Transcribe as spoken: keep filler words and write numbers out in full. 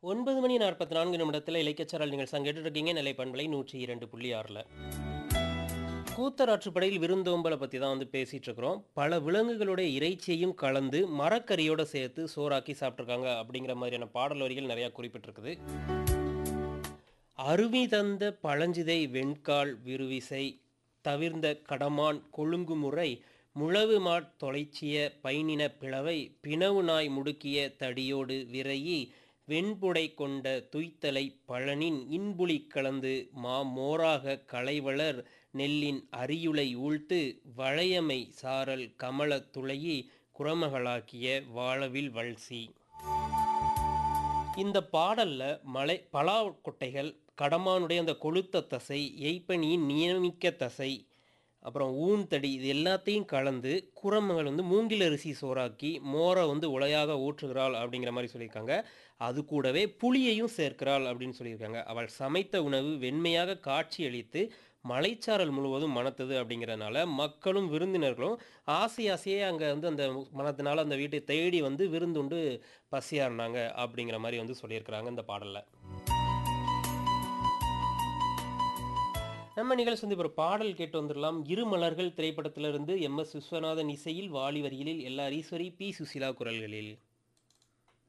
ஒன்பது மணி நாற்பத்தி நான்கு நிமிடத்தில் இலக்கியச்சாரல் நீங்கள் கேட்டுட்டு இருக்கீங்க. நிலை பண்பலை நூற்றி இரண்டு புள்ளி ஆறில் கூத்தராற்றுப்படையில் விருந்தோம்பலை பற்றி தான் வந்து பேசிகிட்டு இருக்கிறோம். பல விலங்குகளுடைய இறைச்சியையும் கலந்து மரக்கறியோடு சேர்த்து சோறாக்கி சாப்பிட்ருக்காங்க அப்படிங்கிற மாதிரியான பாடல் வரிகள் நிறையா குறிப்பிட்டிருக்குது. அருவி தந்த பழஞ்சிதை வெண்கால் விருவிசை தவிர்ந்த கடமான் கொழுங்குமுறை முழவு மாட் தொலைச்சிய பைனின பிளவை பிணவு நாய் முடுக்கிய தடியோடு விரையி வெண்புடை கொண்ட துய்த்தலை பழனின் இன்புளி கலந்து மா மோராக களைவளர் நெல்லின் அரியுளை ஊழ்த்து வளையமை சாரல் கமல துளையி குரமகளாக்கிய வாழவில் வல்சி. இந்த பாடல்ல மலை பலா கொட்டைகள், கடமானுடைய அந்த கொளுத்த தசை, எய்ப்பனியின் நியமிக்க தசை, அப்புறம் ஊன்தடி, இது எல்லாத்தையும் கலந்து குரமகள் வந்து மூங்கில் அரிசி சோறாக்கி மோரை வந்து உலையாக ஊற்றுகிறாள் அப்படிங்கிற மாதிரி சொல்லியிருக்காங்க. அது கூடவே புளியையும் சேர்க்கிறாள் அப்படின்னு சொல்லியிருக்காங்க. அவள் சமைத்த உணவு வெண்மையாக காட்சி அளித்து மலைச்சாரல் முழுவதும் மணத்தது அப்படிங்கிறதுனால மக்களும் விருந்தினர்களும் ஆசை ஆசையே அங்கே வந்து அந்த மனத்தினால அந்த வீட்டை தேடி வந்து விருந்துண்டு பசியாறினாங்க அப்படிங்கிற மாதிரி வந்து சொல்லியிருக்கிறாங்க இந்த பாடலில். நம்ம நிகழ்ச்சி வந்து இப்போ ஒரு பாடல் கேட்டு வந்துடலாம். இரு மலர்கள் திரைப்படத்திலிருந்து எம் எஸ் விஸ்வநாதன் இசையில் வாலி வரிகளில் L R Eswari, B Susheela குரல்களில்.